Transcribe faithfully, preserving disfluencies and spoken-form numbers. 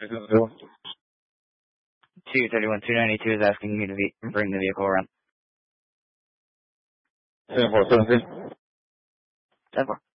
two thirty-one two ninety-two is asking me to be, bring the vehicle around. ten four seven three. ten four.